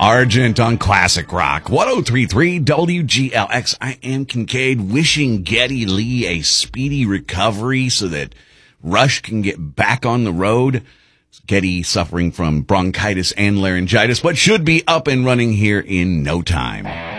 Argent on Classic Rock. 103.3 WGLX. I am Kincaid, wishing Geddy Lee a speedy recovery so that Rush can get back on the road. Geddy suffering from bronchitis and laryngitis, but should be up and running here in no time.